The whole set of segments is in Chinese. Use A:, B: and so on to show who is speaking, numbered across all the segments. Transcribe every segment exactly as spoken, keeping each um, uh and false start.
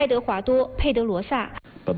A: 爱德华多·佩德罗萨。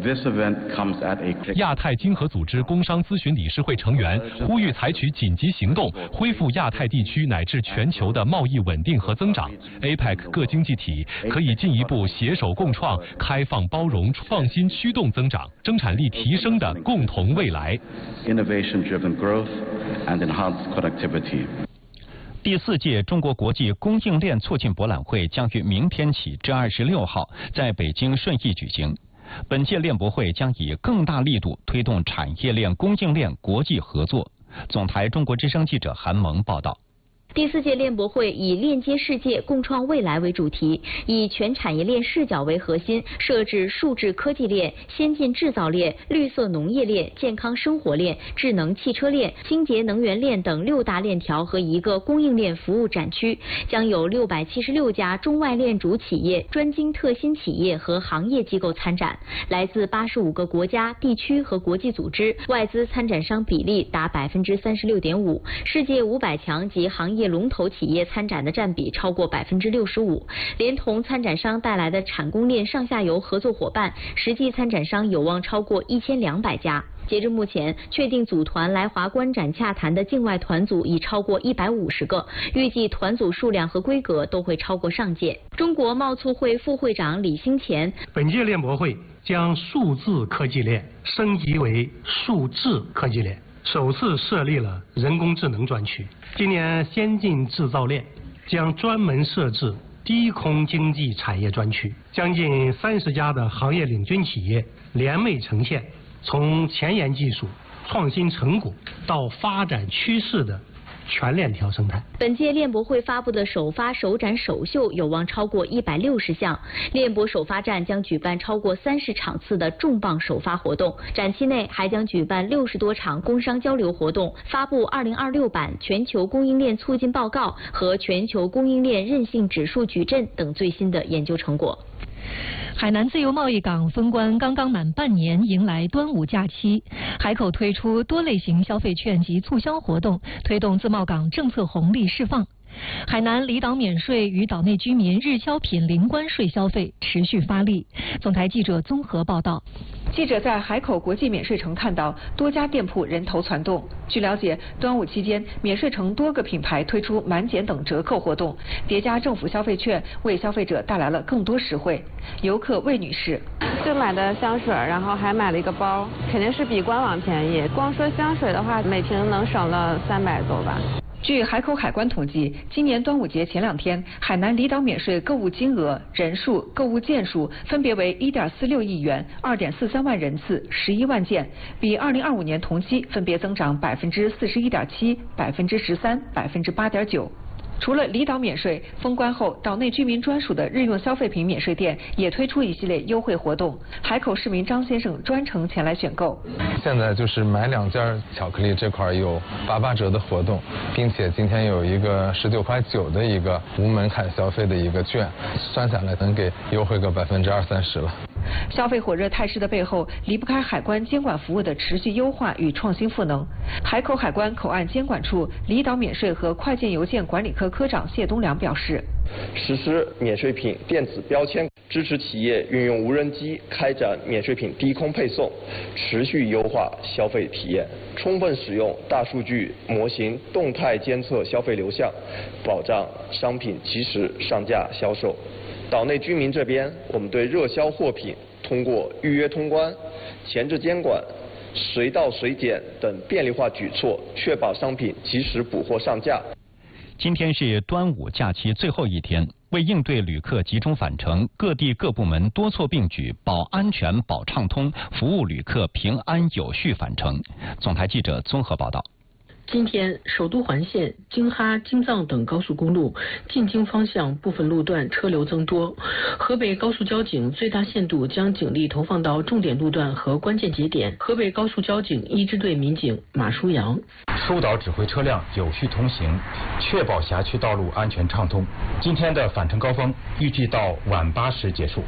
B: 亚太经合组织工商咨询理事会成员呼吁采取紧急行动，恢复亚太地区乃至全球的贸易稳定和增长。A P E C 各经济体可以进一步携手共创开放、包容、创新驱动增长、生产力提升的共同未来。
C: Innovation-driven growth and enhanced productivity.
D: 第四届中国国际供应链促进博览会将于明天起至二十六号在北京顺义举行。 本届链博会将以更大力度推动产业链、供应链国际合作。总台中国之声记者韩萌报道。
A: 第四届链博会以链接世界、共创未来为主题，以全产业链视角为核心，设置数字科技链、先进制造链、绿色农业链、健康生活链、智能汽车链、清洁能源链等六大链条和一个供应链服务展区，将有六百七十六家中外链主企业、专精特新企业和行业机构参展，来自八十五个国家、地区和国际组织，外资参展商比例达百分之三十六点五，世界五百强及行业 龙头企业参展的占比超过百分之六十五，连同参展商带来的产供链上下游合作伙伴，实际参展商有望超过一千两百家。截至目前，确定组团来华观展洽谈的境外团组已超过一百五十个，预计团组数量和规格都会超过上届。中国贸促会副会长李兴前，
E: 本届链博会将数字科技链升级为数智科技链。 首次设立了人工智能专区。今年先进制造链将专门设置低空经济产业专区，将近三十家的行业领军企业联袂呈现从前沿技术、创新成果到发展趋势的 全链条生态。
A: 本届链博会发布的首发首展首秀有望超过一百六十项。链博首发站将举办超过三十场次的重磅首发活动，展期内还将举办六十多场工商交流活动，发布二零二六版全球供应链促进报告和全球供应链韧性指数矩阵等最新的研究成果。
F: 海南自由贸易港封关刚刚满半年，迎来端午假期。海口推出多类型消费券及促销活动，推动自贸港政策红利释放。海南离岛免税与岛内居民日销品零关税消费持续发力。总台记者综合报道。
G: 记者在海口国际免税城看到多家店铺人头攒动。据了解，端午期间，免税城多个品牌推出满减等折扣活动，叠加政府消费券，为消费者带来了更多实惠。游客魏女士，
H: 就买的香水，然后还买了一个包，肯定是比官网便宜。光说香水的话，每瓶能省了三百多吧。
G: 据海口海关统计，今年端午节前两天，海南离岛免税购物金额、人数、购物件数分别为一点四六亿元、二点四三万人次、十一万件，比二零二五年同期分别增长百分之四十一点七、百分之十三、百分之八点九。 除了离岛免税，封关后岛内居民专属的日用消费品免税店也推出一系列优惠活动。海口市民张先生专程前来选购。
I: 现在就是买两件巧克力这块有八八折的活动，并且今天有一个十九块九的一个无门槛消费的一个券，算下来能给优惠个百分之二三十了。
G: 消费火热态势的背后，离不开海关监管服务的持续优化与创新赋能。海口海关口岸监管处离岛免税和快件邮件管理科科长谢东良表示，
J: 实施免税品电子标签，支持企业运用无人机开展免税品低空配送，持续优化消费体验，充分使用大数据模型动态监测消费流向，保障商品及时上架销售。 岛内居民这边，我们对热销货品通过预约通关、前置监管、随到随检等便利化举措，确保商品及时补货上架。
D: 今天是端午假期最后一天，为应对旅客集中返程，各地各部门多措并举，保安全、保畅通，服务旅客平安有序返程。总台记者综合报道。
K: 今天，首都环线、京哈、京藏等高速公路进京方向部分路段车流增多。河北高速交警最大限度将警力投放到重点路段和关键节点。河北高速交警一支队民警马书阳，
L: 疏导指挥车辆有序通行，确保辖区道路安全畅通。今天的返程高峰预计到晚八时结束。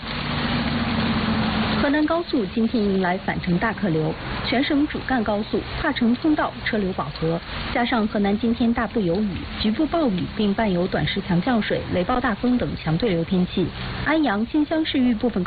F: 河南高速今天迎来返程大客流，全省主干高速、跨城通道车流饱和，加上河南今天大部有雨，局部暴雨，并伴有短时强降水、雷暴大风等强对流天气。安阳、新乡市域部分高